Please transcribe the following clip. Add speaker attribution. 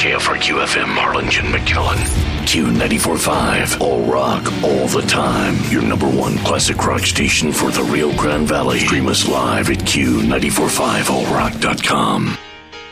Speaker 1: KFRQ FM Harlingen, McKellen. Q94.5, all rock, all the time. Your number one classic rock station for the Rio Grande Valley. Stream us live at Q945allrock.com.